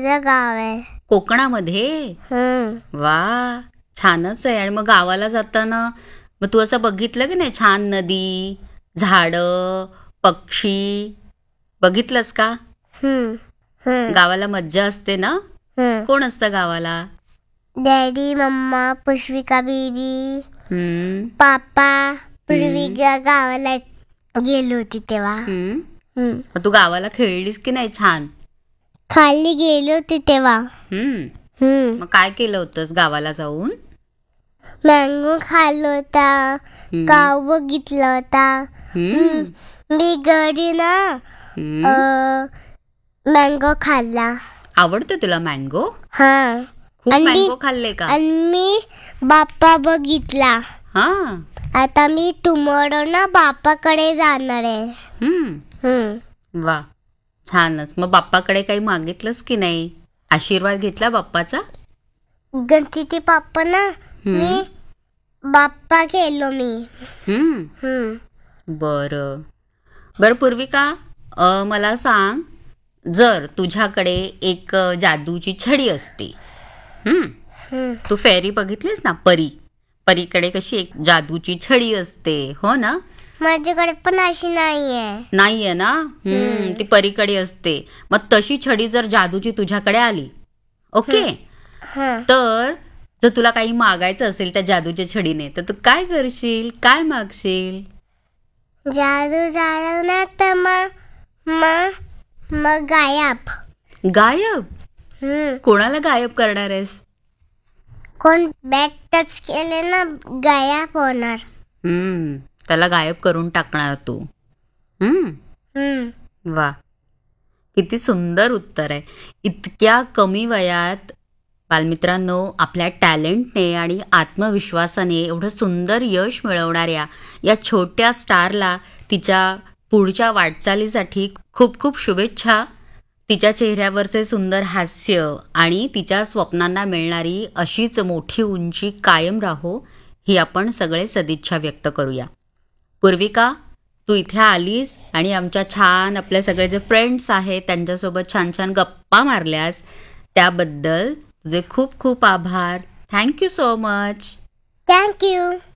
माझं गाव आहे. कोकणामध्ये? वा, छानच आहे. आणि मग गावाला जाताना मग तू असं बघितलं की नाही, छान नदी, झाडं, पक्षी बघितलंस का? गावाला मज्जा असते ना? कोण असतं गावाला? डॅडी, मम्मा, पुष्पिका बेबी, पापा. पूर्विका गावाला गेली होती तेव्हा. मग तू गावाला खेळलीस की नाही छान? खाली गेली होती तेव्हा. मग काय केलं होतंस गावाला जाऊन? मँगो खाल्ला होता, गाव बघितला होता. मी घरी ना मँगो खाल्ला. आवडते तुला मँगो? हा. खूप मँगो खाल्ले का? आणि मी बाप्पा बघितला. हा. आता मी टुमॉरो ना बाप्पाकडे जाणार आहे. वा, छानच. मग बाप्पाकडे काही मागितलंस की नाही? आशीर्वाद घेतला बाप्पाचा? गणपती बाप्पा ना मी बाप्पा केलो मी. बर पूर्विका, मला सांग, जर तुझ्याकडे एक जादूची छडी असते, तू फेरी बघितलीस ना, परीकडे कशी एक जादूची छडी असते, हो ना? माझ्याकडे पण अशी नाहीये ना. ती परीकडे असते. मग तशी छडी जर जादूची तुझ्याकडे आली, ओके, तर जर तुला काही मागायचं असेल त्या जादूच्या छडीने, तर तू काय करशील, काय मागशील? जादू झालं ना तर मग गायब? कोणाला गायब करणार आहेस? कोण बॅट टच केले ना गायब होणार. त्याला गायब करून टाकणार तू. वा, किती सुंदर उत्तर आहे. इतक्या कमी वयात बालमित्रांनो, आपल्या टॅलेंटने आणि आत्मविश्वासाने एवढं सुंदर यश मिळवणाऱ्या या छोट्या स्टारला तिच्या पुढच्या वाटचालीसाठी खूप खूप शुभेच्छा. तिच्या चेहऱ्यावरचे सुंदर हास्य आणि तिच्या स्वप्नांना मिळणारी अशीच मोठी उंची कायम राहो, ही आपण सगळे सदिच्छा व्यक्त करूया. पूर्विका, तू इथे आलीस आणि आमच्या छान आपले सगळे जे फ्रेंड्स आहेत त्यांच्यासोबत छान छान गप्पा मारल्यास, त्याबद्दल तुझे खूप खूप आभार. Thank you so much. थँक्यू.